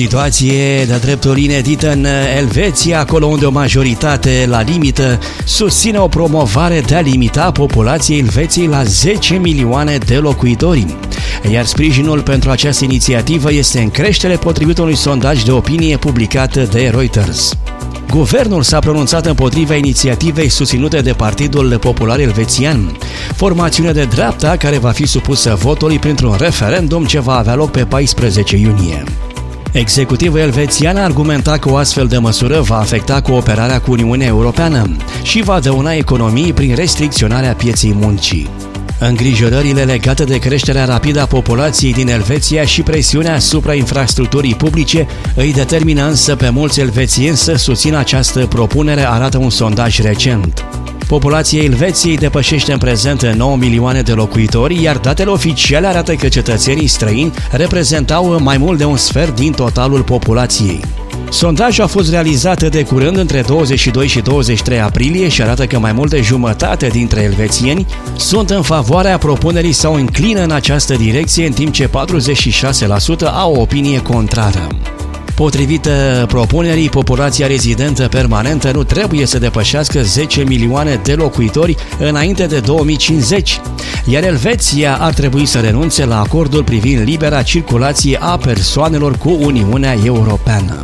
Situație de dreptul inedită în Elveția, acolo unde o majoritate la limită susține o promovare de a limita populația Elveției la 10 milioane de locuitori. Iar sprijinul pentru această inițiativă este în creștere potrivit unui sondaj de opinie publicat de Reuters. Guvernul s-a pronunțat împotriva inițiativei susținute de Partidul Popular Elvețian, formațiune de dreapta care va fi supusă votului printr-un referendum ce va avea loc pe 14 iunie. Executivul elvețian a argumentat că o astfel de măsură va afecta cooperarea cu Uniunea Europeană și va dăuna economiei prin restricționarea pieței muncii. Îngrijorările legate de creșterea rapidă a populației din Elveția și presiunea asupra infrastructurii publice îi determină însă pe mulți elvețieni să susțină această propunere, arată un sondaj recent. Populația Elveției depășește în prezent 9 milioane de locuitori, iar datele oficiale arată că cetățenii străini reprezentau mai mult de un sfert din totalul populației. Sondajul a fost realizat de curând între 22 și 23 aprilie și arată că mai mult de jumătate dintre elvețieni sunt în favoarea propunerii sau înclină în această direcție, în timp ce 46% au o opinie contrară. Potrivit propunerii, populația rezidentă permanentă nu trebuie să depășească 10 milioane de locuitori înainte de 2050, iar Elveția ar trebui să renunțe la acordul privind libera circulație a persoanelor cu Uniunea Europeană.